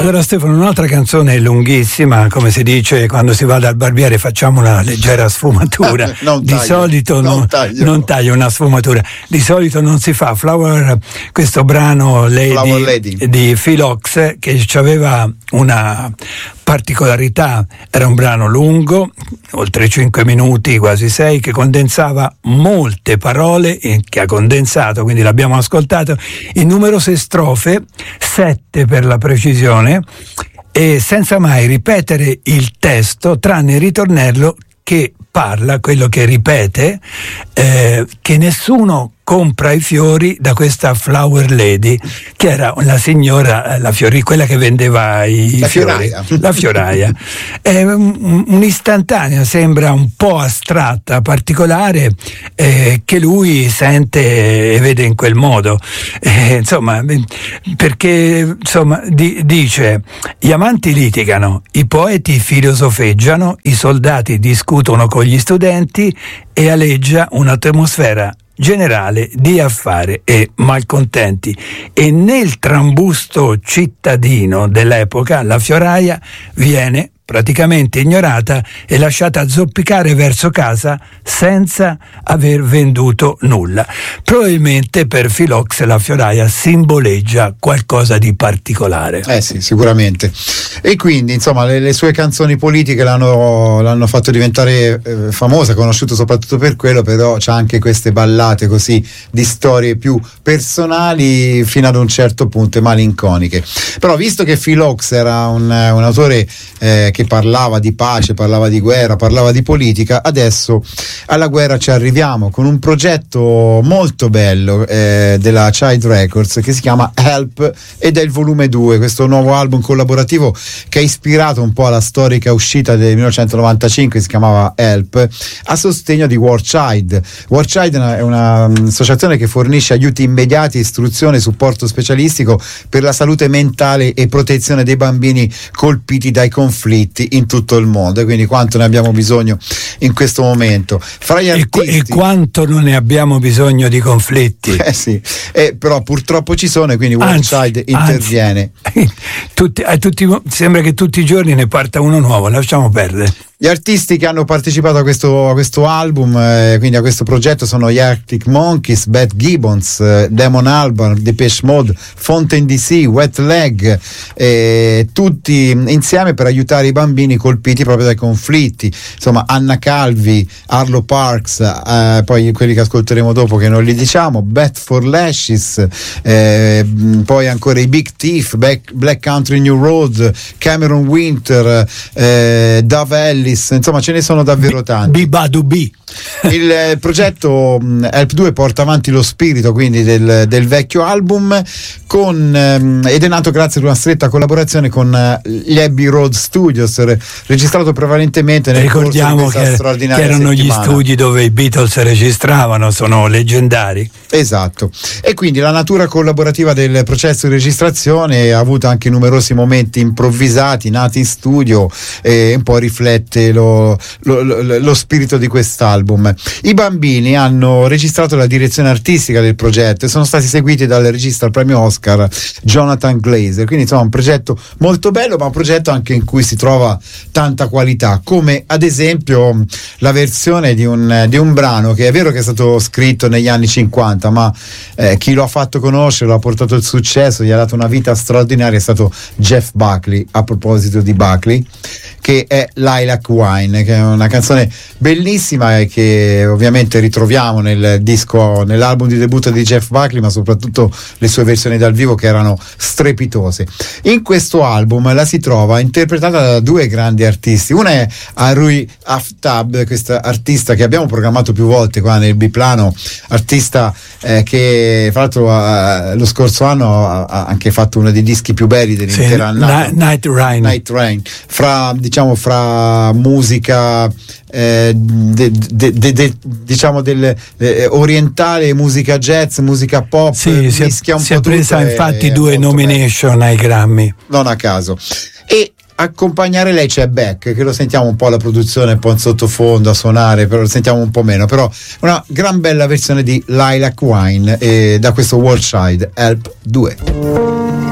Allora Stefano, un'altra canzone lunghissima, come si dice quando si va dal barbiere, facciamo una leggera sfumatura. Di solito non taglio una sfumatura, di solito non si fa. Flower, questo brano Lady di Phil Ochs, che aveva una particolarità, era un brano lungo, oltre 5 minuti, quasi 6, che condensava molte parole, che ha condensato, quindi l'abbiamo ascoltato in numerose strofe, 7 per la precisione, e senza mai ripetere il testo, tranne il ritornello che parla, quello che ripete, che nessuno compra i fiori da questa Flower Lady, che era la signora, quella che vendeva i fiori, la fioraia. È un'istantanea, sembra un po' astratta, particolare, che lui sente e vede in quel modo. Insomma, perché dice: gli amanti litigano, i poeti filosofeggiano, i soldati discutono con gli studenti e aleggia un'atmosfera generale di affare e malcontenti, e nel trambusto cittadino dell'epoca la fioraia viene praticamente ignorata e lasciata zoppicare verso casa senza aver venduto nulla. Probabilmente per Phil Ochs la fioraia simboleggia qualcosa di particolare. Sì, sicuramente. E quindi insomma le sue canzoni politiche l'hanno fatto diventare famosa, conosciuto soprattutto per quello, però c'ha anche queste ballate così di storie più personali fino ad un certo punto e malinconiche. Però visto che Phil Ochs era un autore che parlava di pace, parlava di guerra, parlava di politica, adesso alla guerra ci arriviamo con un progetto molto bello della Child Records che si chiama Help, ed è il volume 2, questo nuovo album collaborativo che è ispirato un po' alla storica uscita del 1995, si chiamava Help, a sostegno di War Child. War Child è un'associazione che fornisce aiuti immediati, istruzione, supporto specialistico per la salute mentale e protezione dei bambini colpiti dai conflitti in tutto il mondo, e quindi quanto ne abbiamo bisogno in questo momento. Fra gli artisti, e quanto non ne abbiamo bisogno di conflitti. Sì, però purtroppo ci sono, e quindi War Child interviene. Sembra che tutti i giorni ne parta uno nuovo, lasciamo perdere. Gli artisti che hanno partecipato a questo album, quindi a questo progetto, sono gli Arctic Monkeys, Beth Gibbons, Damon Albarn, Depeche Mode, Fontaine DC, Wet Leg, tutti insieme per aiutare i bambini colpiti proprio dai conflitti. Insomma, Anna Calvi, Arlo Parks, poi quelli che ascolteremo dopo che non li diciamo, Beth for Lashes, poi ancora i Big Thief, Black Country New Road, Cameron Winter, Dove Ellis, insomma ce ne sono davvero tanti. Il progetto Help 2 porta avanti lo spirito quindi del vecchio album ed è nato grazie ad una stretta collaborazione con gli Abbey Road Studios, registrato prevalentemente nel corso di questa straordinaria che erano settimana. Gli studi dove i Beatles registravano, sono leggendari. Esatto. E quindi la natura collaborativa del processo di registrazione ha avuto anche numerosi momenti improvvisati, nati in studio, e un po' riflette lo spirito di quest'album. I bambini hanno registrato la direzione artistica del progetto e sono stati seguiti dal regista al premio Oscar Jonathan Glazer, quindi insomma un progetto molto bello, ma un progetto anche in cui si trova tanta qualità, come ad esempio la versione di un brano che è vero che è stato scritto negli anni 50, ma chi lo ha fatto conoscere, lo ha portato al successo, gli ha dato una vita straordinaria, è stato Jeff Buckley. A proposito di Buckley, che è Lilac Wine, che è una canzone bellissima e che ovviamente ritroviamo nell'album di debutto di Jeff Buckley, ma soprattutto le sue versioni dal vivo che erano strepitose. In questo album la si trova interpretata da due grandi artisti. Una è Arui Aftab, questa artista che abbiamo programmato più volte qua nel biplano, artista che fra l'altro lo scorso anno ha anche fatto uno dei dischi più belli dell'intera annata, Night Rain. Fra musica orientale, musica jazz, musica pop, mischia un po' tutto. Si è presa infatti 2 nomination ai Grammy, non a caso. E accompagnare lei c'è Beck, che lo sentiamo un po' alla produzione, un po' in sottofondo a suonare, però lo sentiamo un po' meno, però una gran bella versione di Lilac Wine da questo War Child Help 2.